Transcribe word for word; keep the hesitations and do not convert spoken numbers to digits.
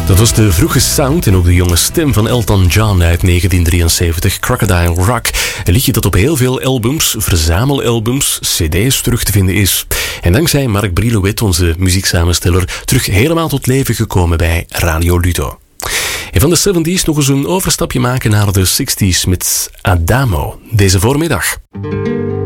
Dat was de vroege sound en ook de jonge stem van Elton John uit negentien drieënzeventig, Crocodile Rock. Een liedje dat op heel veel albums, verzamelalbums, cd's terug te vinden is. En dankzij Mark Brilouet, onze muzieksamensteller, terug helemaal tot leven gekomen bij Radio Ludo. En van de zeventig's nog eens een overstapje maken naar de zestig's met Adamo deze voormiddag.